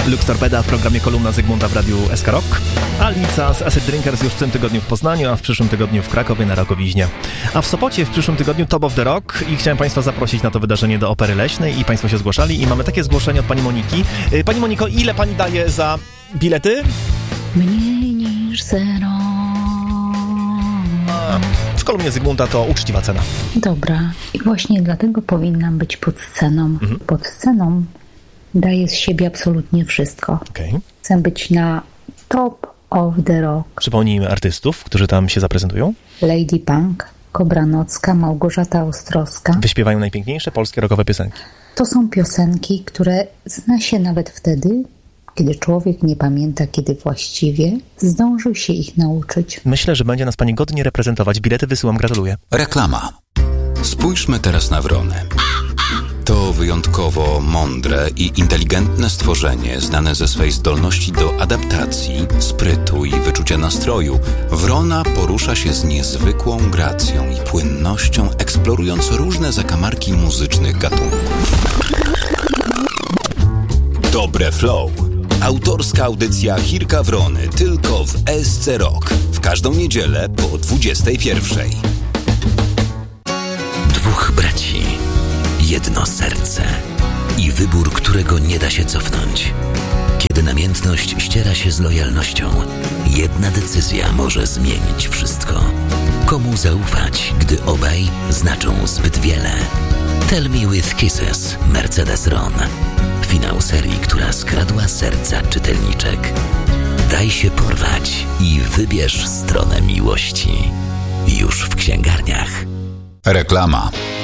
Lux Torpeda w programie Kolumna Zygmunta w radiu SK Rock. Alica z Acid Drinkers już w tym tygodniu w Poznaniu, a w przyszłym tygodniu w Krakowie na Rakowiźnie. A w Sopocie w przyszłym tygodniu Top of the Rock i chciałem Państwa zaprosić na to wydarzenie do Opery Leśnej i Państwo się zgłaszali i mamy takie zgłoszenie od Pani Moniki. Pani Moniko, ile Pani daje za bilety? Mniej niż 0. W Kolumnie Zygmunta to uczciwa cena. Dobra. I właśnie dlatego powinnam być pod sceną. Pod sceną daję z siebie absolutnie wszystko. Okay. Chcę być na Top of the Rock. Przypomnijmy artystów, którzy tam się zaprezentują. Lady Punk, Kobra Nocka, Małgorzata Ostrowska. Wyśpiewają najpiękniejsze polskie rockowe piosenki. To są piosenki, które zna się nawet wtedy, kiedy człowiek nie pamięta, kiedy właściwie zdążył się ich nauczyć. Myślę, że będzie nas Pani godnie reprezentować. Bilety wysyłam, gratuluję. Reklama. Spójrzmy teraz na wronę. To wyjątkowo mądre i inteligentne stworzenie, znane ze swej zdolności do adaptacji, sprytu i wyczucia nastroju. Wrona porusza się z niezwykłą gracją i płynnością, eksplorując różne zakamarki muzycznych gatunków. Dobre Flow. Autorska audycja Chirka Wrony tylko w SC Rock. W każdą niedzielę po 21:00. Dwóch braci, jedno serce i wybór, którego nie da się cofnąć. Kiedy namiętność ściera się z lojalnością, jedna decyzja może zmienić wszystko. Komu zaufać, gdy obaj znaczą zbyt wiele? Tell Me With Kisses, Mercedes Ron. Finał serii, która skradła serca czytelniczek. Daj się porwać i wybierz stronę miłości. Już w księgarniach. Reklama.